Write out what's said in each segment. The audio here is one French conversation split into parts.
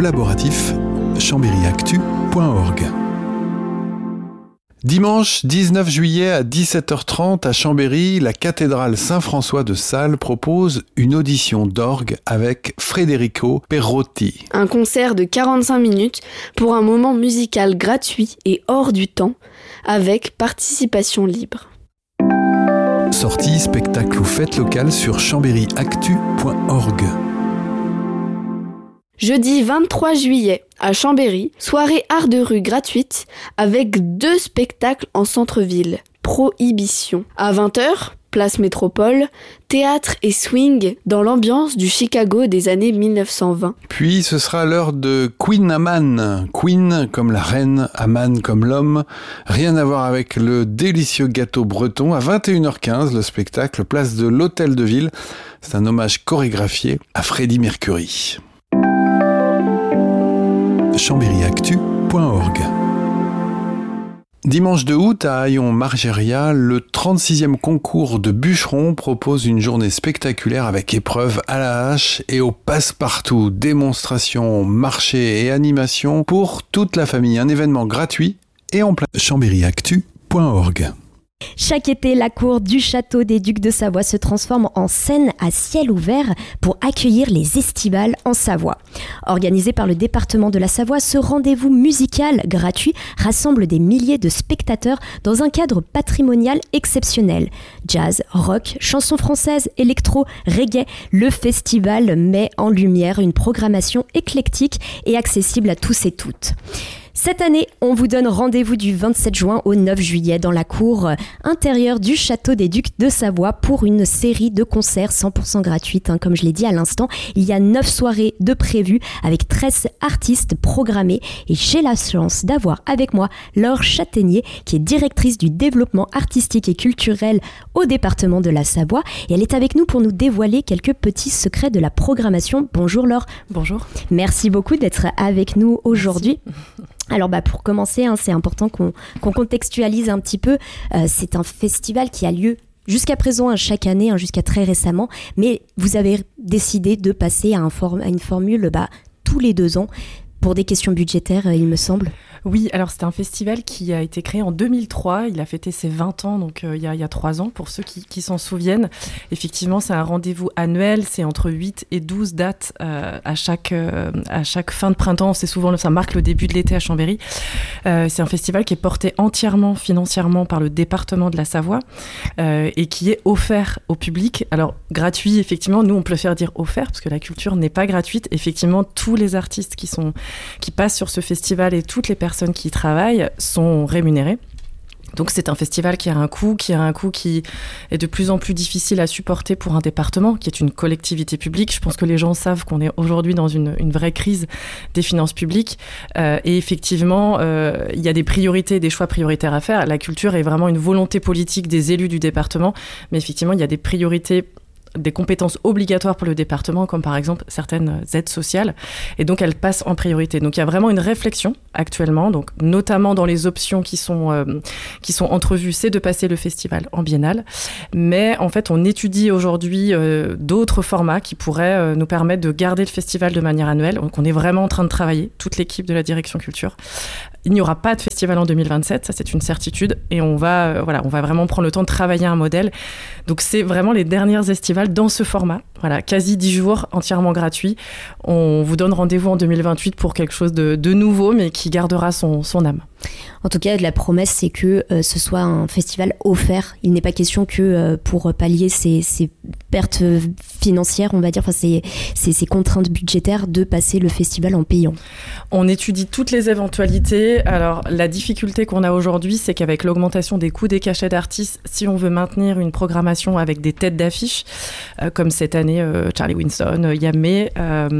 collaboratif chambéryactu.org. Dimanche 19 juillet à 17h30 à Chambéry, la cathédrale Saint-François de Sales propose une audition d'orgue avec Federico Perotti. Un concert de 45 minutes pour un moment musical gratuit et hors du temps, avec participation libre. Sortie, spectacle ou fête locale sur chambéryactu.org. Jeudi 23 juillet à Chambéry, soirée art de rue gratuite avec 2 spectacles en centre-ville. Prohibition. À 20h, place Métropole, théâtre et swing dans l'ambiance du Chicago des années 1920. Puis ce sera l'heure de Queen Amman. Queen comme la reine, Amman comme l'homme. Rien à voir avec le délicieux gâteau breton. À 21h15, le spectacle place de l'Hôtel de Ville. C'est un hommage chorégraphié à Freddie Mercury. chambéryactu.org. Dimanche 2 août à Hayon-Margéria, le 36e concours de bûcherons propose une journée spectaculaire avec épreuves à la hache et au passe-partout, démonstrations, marchés et animations pour toute la famille. Un événement gratuit et en plein chambéryactu.org. Chaque été, la cour du château des Ducs de Savoie se transforme en scène à ciel ouvert pour accueillir les estivales en Savoie. Organisé par le département de la Savoie, ce rendez-vous musical gratuit rassemble des milliers de spectateurs dans un cadre patrimonial exceptionnel. Jazz, rock, chansons françaises, électro, reggae, le festival met en lumière une programmation éclectique et accessible à tous et toutes. Cette année, on vous donne rendez-vous du 27 juin au 9 juillet dans la cour intérieure du Château des Ducs de Savoie pour une série de concerts 100% gratuites. Comme je l'ai dit à l'instant, il y a 9 soirées de prévues avec 13 artistes programmés et j'ai la chance d'avoir avec moi Laure Châtaignier qui est directrice du développement artistique et culturel au département de la Savoie et elle est avec nous pour nous dévoiler quelques petits secrets de la programmation. Bonjour Laure. Bonjour. Merci beaucoup d'être avec nous aujourd'hui. Alors pour commencer, c'est important qu'on contextualise un petit peu. C'est un festival qui a lieu jusqu'à présent, chaque année, jusqu'à très récemment. Mais vous avez décidé de passer à une formule tous les 2 ans pour des questions budgétaires, il me semble. Oui, alors c'est un festival qui a été créé en 2003. Il a fêté ses 20 ans, donc il y a 3 ans, pour ceux qui s'en souviennent. Effectivement, c'est un rendez-vous annuel. C'est entre 8 et 12 dates à chaque fin de printemps. Ça marque le début de l'été à Chambéry. C'est un festival qui est porté entièrement financièrement par le département de la Savoie et qui est offert au public. Alors, gratuit, effectivement, nous, on préfère dire offert parce que la culture n'est pas gratuite. Effectivement, tous les artistes qui passent sur ce festival et toutes les personnes qui y travaillent sont rémunérées. Donc c'est un festival qui a un coût qui est de plus en plus difficile à supporter pour un département, qui est une collectivité publique. Je pense que les gens savent qu'on est aujourd'hui dans une vraie crise des finances publiques. Et effectivement, il y a des priorités, des choix prioritaires à faire. La culture est vraiment une volonté politique des élus du département. Mais effectivement, il y a des priorités, des compétences obligatoires pour le département, comme par exemple certaines aides sociales, et donc elles passent en priorité. Donc il y a vraiment une réflexion actuellement, donc notamment dans les options qui sont entrevues, c'est de passer le festival en biennale, mais en fait on étudie aujourd'hui d'autres formats qui pourraient nous permettre de garder le festival de manière annuelle. Donc on est vraiment en train de travailler, toute l'équipe de la direction culture. Il n'y aura pas de festival en 2027, ça c'est une certitude, et on va vraiment prendre le temps de travailler un modèle. Donc c'est vraiment les dernières estivales dans ce format, quasi 10 jours, entièrement gratuit. On vous donne rendez-vous en 2028 pour quelque chose de nouveau, mais qui gardera son âme. En tout cas, la promesse, c'est que ce soit un festival offert. Il n'est pas question que pour pallier ces pertes financières, on va dire, ces contraintes budgétaires, de passer le festival en payant. On étudie toutes les éventualités. Alors, la difficulté qu'on a aujourd'hui, c'est qu'avec l'augmentation des coûts des cachets d'artistes, si on veut maintenir une programmation avec des têtes d'affiche, comme cette année Charlie Winston, Yamé,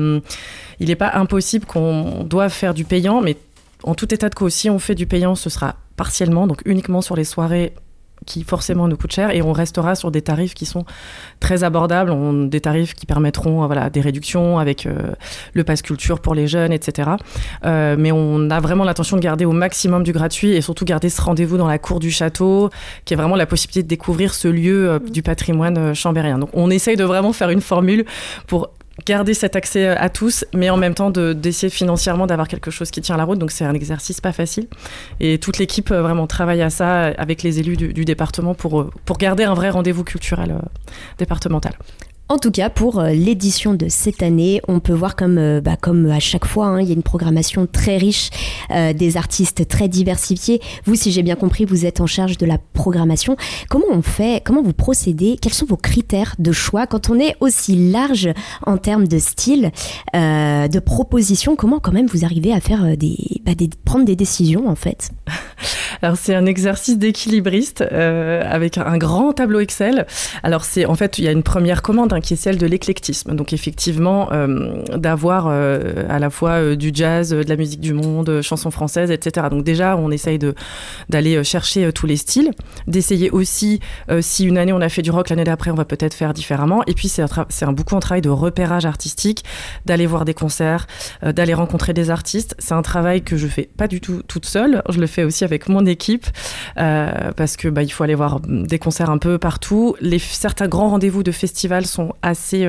il n'est pas impossible qu'on doive faire du payant, mais en tout état de cause, si on fait du payant, ce sera partiellement, donc uniquement sur les soirées qui forcément nous coûtent cher, et on restera sur des tarifs qui sont très abordables, des tarifs qui permettront des réductions avec le pass culture pour les jeunes, etc. Mais on a vraiment l'intention de garder au maximum du gratuit et surtout garder ce rendez-vous dans la cour du château, qui est vraiment la possibilité de découvrir ce lieu du patrimoine chambérien. Donc on essaye de vraiment faire une formule pour garder cet accès à tous, mais en même temps d'essayer financièrement d'avoir quelque chose qui tient la route. Donc c'est un exercice pas facile. Et toute l'équipe vraiment travaille à ça avec les élus du département pour garder un vrai rendez-vous culturel départemental. En tout cas, pour l'édition de cette année, on peut voir comme à chaque fois, il y a une programmation très riche, des artistes très diversifiés. Vous, si j'ai bien compris, vous êtes en charge de la programmation. Comment on fait ? Comment vous procédez ? Quels sont vos critères de choix quand on est aussi large en termes de style, de propositions ? Comment quand même vous arrivez à faire prendre des décisions en fait ? Alors c'est un exercice d'équilibriste avec un grand tableau Excel. Alors il y a une première commande qui est celle de l'éclectisme. Donc effectivement, d'avoir à la fois du jazz, de la musique du monde, chansons françaises, etc. Donc déjà, on essaye d'aller chercher tous les styles, d'essayer aussi, si une année on a fait du rock, l'année d'après on va peut-être faire différemment. Et puis c'est beaucoup un travail de repérage artistique, d'aller voir des concerts, d'aller rencontrer des artistes. C'est un travail que je fais pas du tout toute seule. Je le fais aussi avec mon équipe parce que il faut aller voir des concerts un peu partout. Certains grands rendez-vous de festivals sont assez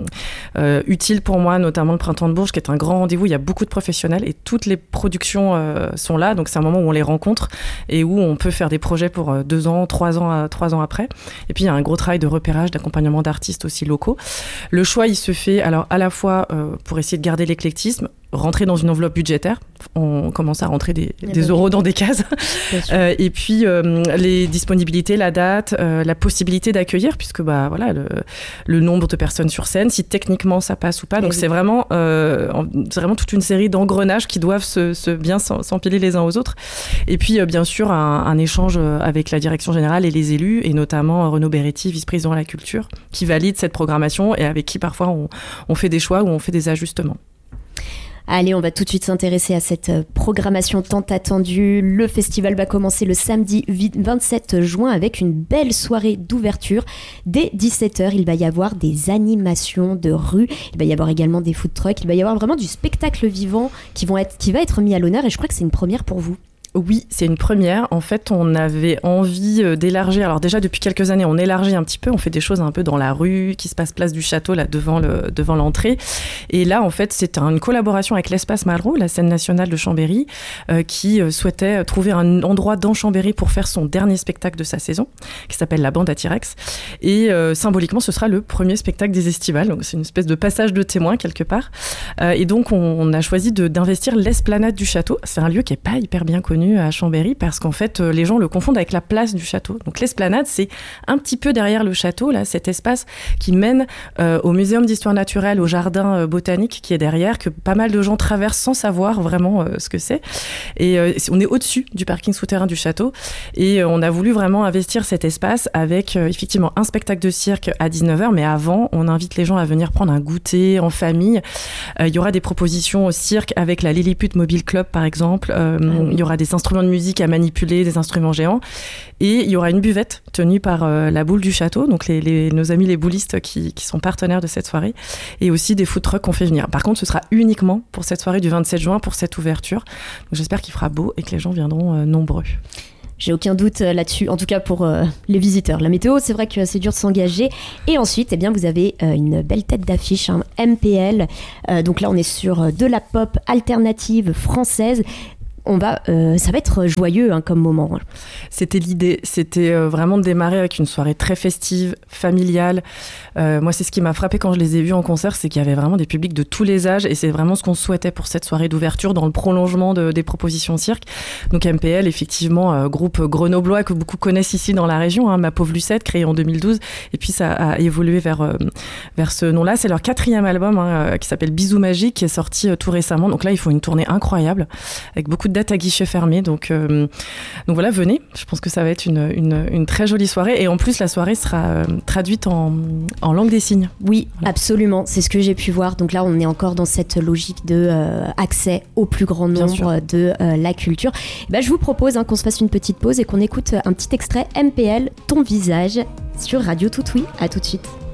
utiles pour moi, notamment le Printemps de Bourges qui est un grand rendez-vous. Il y a beaucoup de professionnels et toutes les productions sont là, donc c'est un moment où on les rencontre et où on peut faire des projets pour 2 ans, 3 ans après. Et puis il y a un gros travail de repérage, d'accompagnement d'artistes aussi locaux. Le choix il se fait alors à la fois pour essayer de garder l'éclectisme, rentrer dans une enveloppe budgétaire, on commence à rentrer des euros dans des cases, et puis les disponibilités, la date, la possibilité d'accueillir, puisque le nombre de personnes sur scène, si techniquement ça passe ou pas, donc c'est vraiment toute une série d'engrenages qui doivent bien s'empiler les uns aux autres, et puis bien sûr un échange avec la direction générale et les élus, et notamment Renaud Beretti, vice-président à la culture, qui valide cette programmation et avec qui parfois on fait des choix ou on fait des ajustements. Allez, on va tout de suite s'intéresser à cette programmation tant attendue. Le festival va commencer le samedi 27 juin avec une belle soirée d'ouverture. Dès 17h, il va y avoir des animations de rue. Il va y avoir également des food trucks. Il va y avoir vraiment du spectacle vivant qui va être mis à l'honneur. Et je crois que c'est une première pour vous. Oui, c'est une première. En fait, on avait envie d'élargir. Alors déjà, depuis quelques années, on élargit un petit peu. On fait des choses un peu dans la rue, qui se passe place du Château, là, devant l'entrée. Et là, en fait, c'est une collaboration avec l'Espace Malraux, la scène nationale de Chambéry, qui souhaitait trouver un endroit dans Chambéry pour faire son dernier spectacle de sa saison, qui s'appelle La Bande à T-Rex. Et symboliquement, ce sera le premier spectacle des Estivales. Donc, c'est une espèce de passage de témoin, quelque part. Et donc, on a choisi d'investir l'esplanade du Château. C'est un lieu qui n'est pas hyper bien connu à Chambéry parce qu'en fait les gens le confondent avec la place du château. Donc l'esplanade, c'est un petit peu derrière le château, là, cet espace qui mène au Muséum d'Histoire Naturelle, au jardin botanique qui est derrière, que pas mal de gens traversent sans savoir vraiment ce que c'est. Et on est au-dessus du parking souterrain du château et on a voulu vraiment investir cet espace avec effectivement un spectacle de cirque à 19h, mais avant on invite les gens à venir prendre un goûter en famille. Il y aura des propositions au cirque avec la Lilliput Mobile Club par exemple. Il y aura des instruments de musique à manipuler, des instruments géants. Et il y aura une buvette tenue par la Boule du Château, donc nos amis les boulistes qui sont partenaires de cette soirée. Et aussi des food trucks qu'on fait venir. Par contre, ce sera uniquement pour cette soirée du 27 juin, pour cette ouverture. Donc j'espère qu'il fera beau et que les gens viendront nombreux. J'ai aucun doute là-dessus, en tout cas pour les visiteurs. La météo, c'est vrai que c'est dur de s'engager. Et ensuite, vous avez une belle tête d'affiche, MPL. Donc là, on est sur de la pop alternative française. Ça va être joyeux comme moment. C'était l'idée, c'était vraiment de démarrer avec une soirée très festive, familiale. Moi, c'est ce qui m'a frappé quand je les ai vus en concert, c'est qu'il y avait vraiment des publics de tous les âges et c'est vraiment ce qu'on souhaitait pour cette soirée d'ouverture dans le prolongement des propositions cirque. Donc MPL, effectivement, groupe grenoblois que beaucoup connaissent ici dans la région, Ma Pauvre Lucette, créé en 2012 et puis ça a évolué vers ce nom-là. C'est leur 4e album qui s'appelle Bisous Magique qui est sorti tout récemment. Donc là, ils font une tournée incroyable avec beaucoup de dates à guichet fermé. Donc voilà, venez. Je pense que ça va être une très jolie soirée et en plus la soirée sera traduite en langue des signes. Oui, voilà. Absolument, c'est ce que j'ai pu voir. Donc là, on est encore dans cette logique de accès au plus grand nombre de la culture. Je vous propose qu'on se fasse une petite pause et qu'on écoute un petit extrait MPL, Ton visage, sur Radio Toutoui. À tout de suite.